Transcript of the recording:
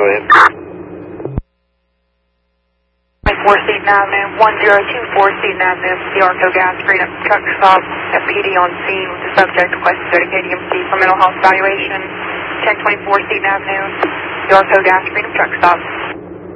go ahead. 4 Seaton Avenue, 1024 Seaton Avenue, the Arco Gas Freedom Truck Stop, FPD on scene with the subject requested to go to KDMC for mental health evaluation. 1024 Seaton Avenue, the Arco Gas Freedom Truck Stop.